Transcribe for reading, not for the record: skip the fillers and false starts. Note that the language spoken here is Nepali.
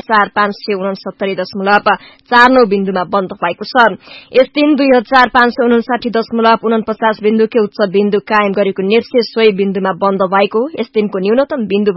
2569.49 बिन्दुमा बन्द भएको छ। यस दिन 2559.49 बिन्दुकै उच्च बिन्दु कायम गरेको नेप्से सोही बिन्दुमा बन्द भएको। यस दिनको न्यूनतम बिन्दु